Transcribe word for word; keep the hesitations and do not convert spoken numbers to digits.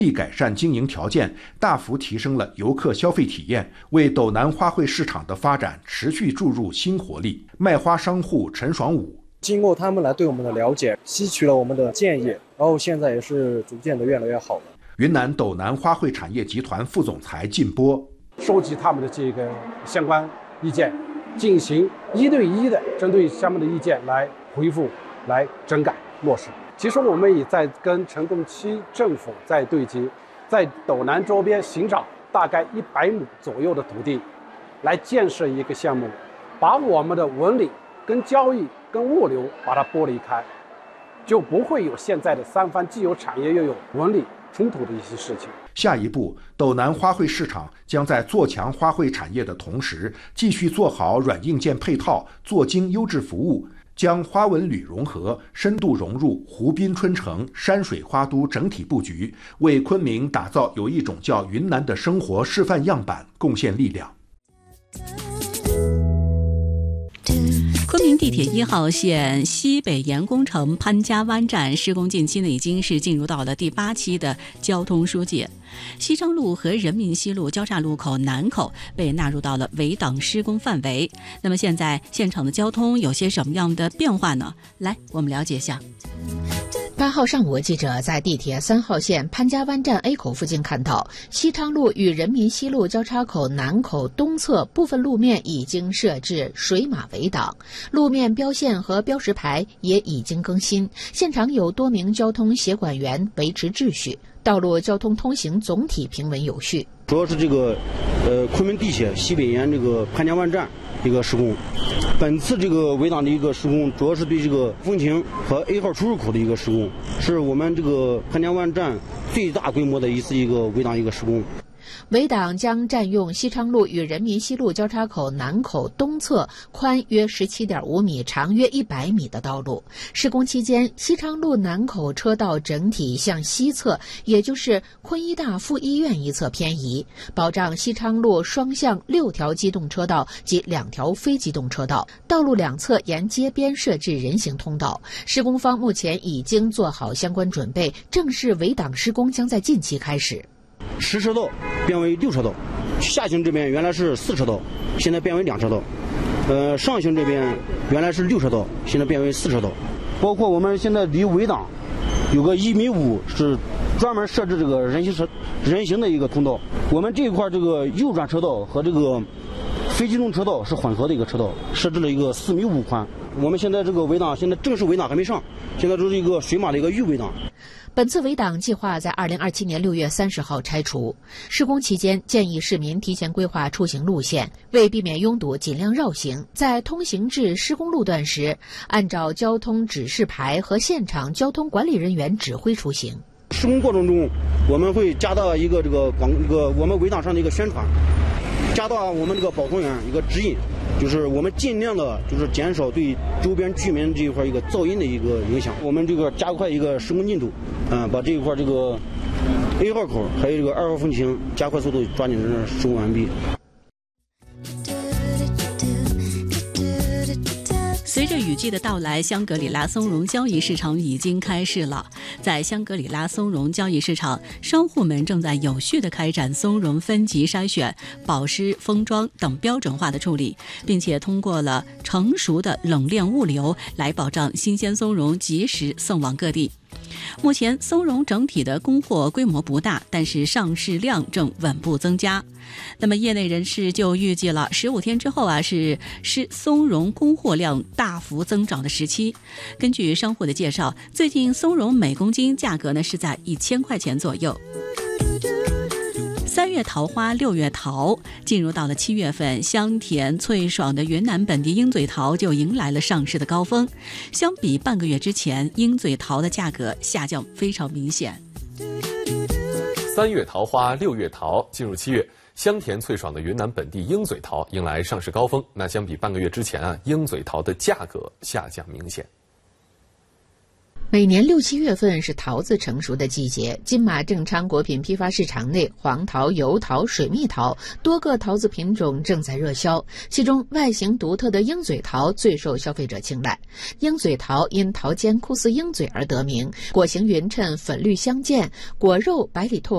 以改善经营条件，大幅提升了游客消费体验，为斗南花卉市场的发展持续注入新活力。卖花商户陈爽武， 经过他们来对我们的了解，吸取了我们的建议，然后现在也是逐渐的越来越好了。 云南斗南花卉产业集团副总裁靳波， 收集他们的这个相关意见，进行一对一的针对他们的意见来回复、来整改落实。其实我们也在跟成都区政府在对接，在斗南周边寻找大概一百亩左右的土地，来建设一个项目，把我们的文旅跟交易跟物流把它剥离开，就不会有现在的三方既有产业又有文旅冲突的一些事情。 下一步，斗南花卉市场将在做强花卉产业的同时，继续做好软硬件配套，做精优质服务，将花文旅融合深度融入湖滨春城山水花都整体布局，为昆明打造有一种叫云南的生活示范样板贡献力量。 昆明地铁一号线西北延工程潘家湾站施工近期呢，已经是进入到了第八期的交通疏解。西昌路和人民西路交叉路口南口被纳入到了围挡施工范围。那么现在现场的交通有些什么样的变化呢？来，我们了解一下。 八号上午，记者在地铁三号线潘家湾站 A 口附近看到，西昌路与人民西路交叉口南口东侧部分路面已经设置水马围挡，路面标线和标识牌也已经更新，现场有多名交通协管员维持秩序，道路交通通行总体平稳有序。 主要是这个，呃，昆明地铁西北沿这个潘家湾站一个施工。本次这个围挡的一个施工，主要是对这个风亭和 A 号出入口的一个施工，是我们这个潘家湾站最大规模的一次一个围挡一个施工。 围挡将占用西昌路与人民西路交叉口南口东侧宽约 十七点五米、长约一百米的道路。施工期间，西昌路南口车道整体向西侧，也就是昆医大附医院一侧偏移，保障西昌路双向六条机动车道及两条非机动车道。道路两侧沿街边设置人行通道。施工方目前已经做好相关准备，正式围挡施工将在近期开始。 十车道变为六车道，下行这边原来是四车道，现在变为两车道。呃，上行这边原来是六车道，现在变为四车道。包括我们现在离围挡有个一米五，是专门设置这个人行车人行的一个通道。我们这一块这个右转车道和这个非机动车道是混合的一个车道，设置了一个四米五宽。我们现在这个围挡现在正式围挡还没上，现在就是一个水马的一个预围挡。 本次围挡计划在二零二七年六月三十号拆除。施工期间，建议市民提前规划出行路线，为避免拥堵，尽量绕行。在通行至施工路段时，按照交通指示牌和现场交通管理人员指挥出行。 施工过程中，我们会加大一个这个广这个我们围挡上的一个宣传，加大我们这个保护员一个指引，就是我们尽量的就是减少对周边居民这一块一个噪音的一个影响。我们这个加快一个施工进度，嗯，把这一块这个 A 号口还有这个二号风亭加快速度，抓紧的施工完毕。 随着雨季的到来，香格里拉松茸交易市场已经开市了。在香格里拉松茸交易市场，商户们正在有序地开展松茸分级筛选、保湿、封装等标准化的处理，并且通过了成熟的冷链物流来保障新鲜松茸及时送往各地。目前松茸整体的供货规模不大，但是上市量正稳步增加。那么业内人士就预计了十五天之后啊，是是松茸供货量大幅增长的时期。根据商户的介绍，最近松茸每公斤价格呢是在一千块钱左右。三月桃花六月桃，进入到了七月份，香甜脆爽的云南本地鹰嘴桃就迎来了上市的高峰。相比半个月之前，鹰嘴桃的价格下降非常明显。 三月桃花六月桃，进入七月，香甜脆爽的云南本地鹰嘴桃迎来上市高峰。那相比半个月之前啊，鹰嘴桃的价格下降明显。 每年六七月份是桃子成熟的季节，金马正昌果品批发市场内，黄桃、油桃、水蜜桃多个桃子品种正在热销，其中外形独特的鹰嘴桃最受消费者青睐。鹰嘴桃因桃尖酷似鹰嘴而得名，果形匀称，粉绿相间，果肉白里透